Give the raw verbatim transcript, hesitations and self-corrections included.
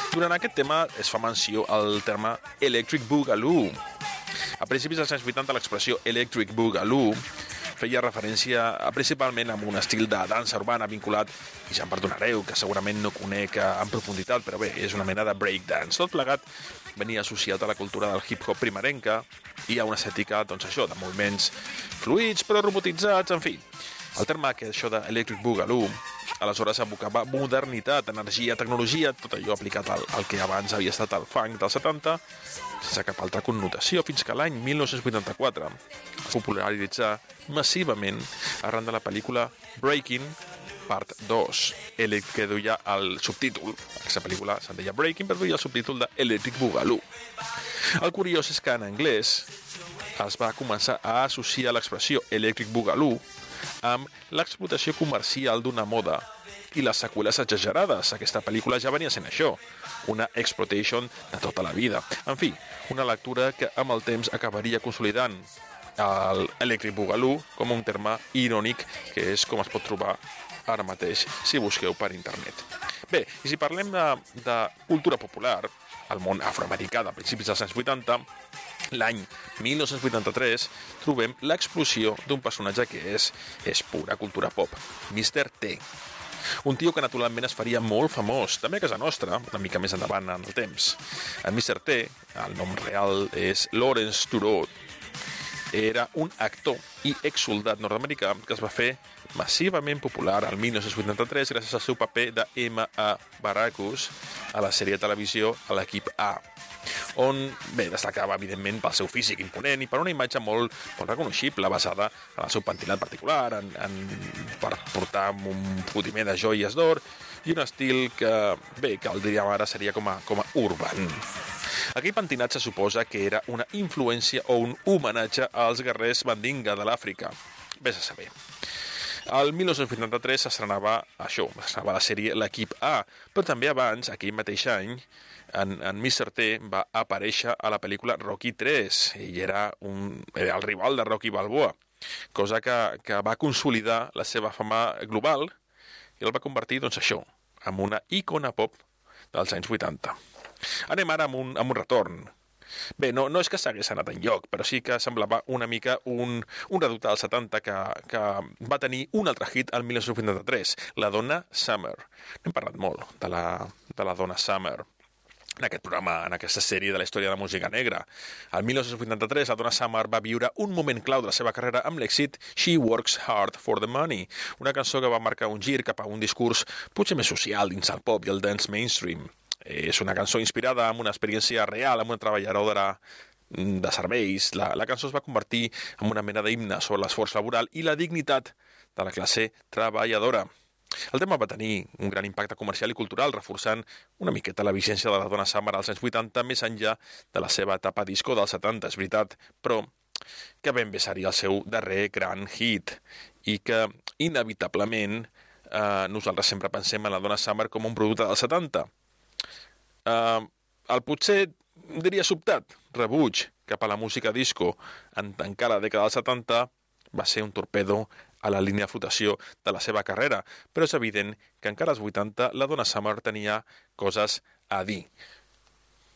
Durant aquest tema es fa menció al terme Electric Boogaloo. A principis dels anys vuitanta l'expressió Electric Boogaloo feia referència a, principalment a un estil de dansa urbana vinculat, i ja em perdonareu, que segurament no conec en profunditat, però bé, és una mena de breakdance. Tot plegat venia associat a la cultura del hip-hop primerenca i a una estètica, doncs això, de moviments fluids però robotitzats, en fi. El terme que això de Electric Boogaloo aleshores evocava modernitat, energia, tecnologia, tot allò aplicat al, al que abans havia estat el funk dels setanta, sense cap altra connotació, fins que l'any mil nou-cents vuitanta-quatre es popularitzà massivament arran de la pel·lícula Breaking Part dos, el que duia el subtítol. Aquesta pel·lícula se'n deia Breaking, però duia el subtítol de Electric Boogaloo. El curiós és que en anglès es va començar a associar l'expressió Electric Boogaloo amb l'explotació comercial d'una moda i les seqüeles exagerades. Aquesta pel·lícula ja venia sent això, una exploitation de tota la vida. En fi, una lectura que amb el temps acabaria consolidant el Electric Boogaloo com un terme irònic, que és com es pot trobar ara mateix si busqueu per internet. Bé, i si parlem de, de cultura popular, al món afroamericà de principis dels anys vuitanta, l'any mil nou-cents vuitanta-tres trobem l'explosió d'un personatge que és, és pura cultura pop, mister T. Un tio que naturalment es faria molt famós, també a casa nostra, una mica més endavant en el temps. En mister T, el nom real és Lawrence Turou, era un actor i exsoldat nord-americà que es va fer massivament popular al mil nou-cents vuitanta-tres gràcies al seu paper de M A Baracus a la sèrie de televisió a l'equip A, on, bé, destacava evidentment pel seu físic imponent i per una imatge molt, molt reconeixible basada en el seu pentinat particular, en, en, per portar un fotiment de joies d'or i un estil que, bé, que el diríem ara seria com a, com a urban. Aquell pentinat se suposa que era una influència o un homenatge als guerrers mandinga de l'Àfrica. Ves a saber. El mil nou-cents vuitanta-tres s'estrenava això, s'estrenava la sèrie L'Equip A, però també abans, aquell mateix any, en, en mister T va aparèixer a la pel·lícula Rocky tres. Ell era, un, era el rival de Rocky Balboa, cosa que, que va consolidar la seva fama global i el va convertir, doncs això, en una icona pop dels anys vuitanta. Anem ara amb un, amb un retorn. Bé, no, no és que s'hagués anat enlloc, però sí que semblava una mica un, un reducte dels setanta que, que va tenir un altre hit al mil nou-cents vuitanta-tres, la Donna Summer. N'hem parlat molt de la, de la Donna Summer en aquest programa, en aquesta sèrie de la història de la música negra. Al mil nou-cents vuitanta-tres, la Donna Summer va viure un moment clau de la seva carrera amb l'èxit She Works Hard for the Money, una cançó que va marcar un gir cap a un discurs potser més social dins el pop i el dance mainstream. És una cançó inspirada en una experiència real, amb una treballadora de serveis. La, la cançó es va convertir en una mena d'himne sobre l'esforç laboral i la dignitat de la classe treballadora. El tema va tenir un gran impacte comercial i cultural, reforçant una miqueta la vigència de la Donna Summer als anys vuitanta, més enllà de la seva etapa disco dels setanta, és veritat, però que ben bé seria el seu darrer gran hit i que, inevitablement, eh, nosaltres sempre pensem en la Donna Summer com un producte dels setanta. Uh, el potser, diria sobtat, rebuig cap a la música disco en tancar la dècada dels setanta va ser un torpedo a la línia de flotació de la seva carrera, però és evident que encara als vuitanta la Donna Summer tenia coses a dir.